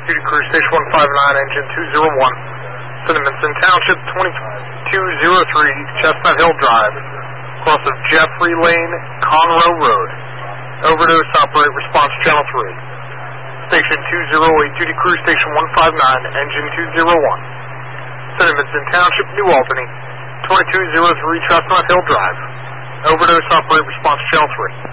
duty crew, station 159, engine 201. Cinnamonston Township, 2203, Chestnut Hill Drive, cross of Jeffrey Lane, Conroe Road. Overdose, operate response channel 3. Station 208, duty crew, station 159, engine 201. Cinnamonston Township, New Albany, 2203, Chestnut Hill Drive. Overdose, operate response channel 3.